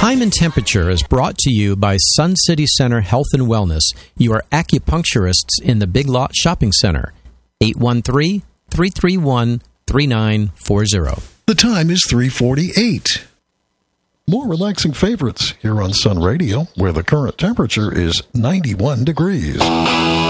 Time and Temperature is brought to you by Sun City Center Health and Wellness, your acupuncturists in the Big Lot Shopping Center. 813-331-3940. The time is 3:48. More relaxing favorites here on Sun Radio, where the current temperature is 91 degrees.